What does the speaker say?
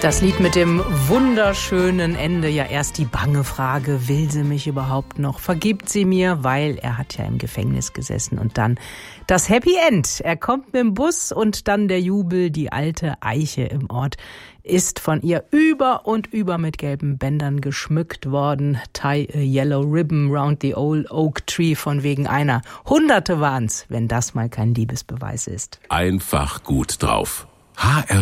Das Lied mit dem wunderschönen Ende, ja erst die bange Frage, will sie mich überhaupt noch, vergibt sie mir, weil er hat ja im Gefängnis gesessen und dann das Happy End. Er kommt mit dem Bus und dann der Jubel, die alte Eiche im Ort ist von ihr über und über mit gelben Bändern geschmückt worden. Tie a yellow ribbon round the old oak tree, von wegen einer. Hunderte waren's, wenn das mal kein Liebesbeweis ist. Einfach gut drauf. HR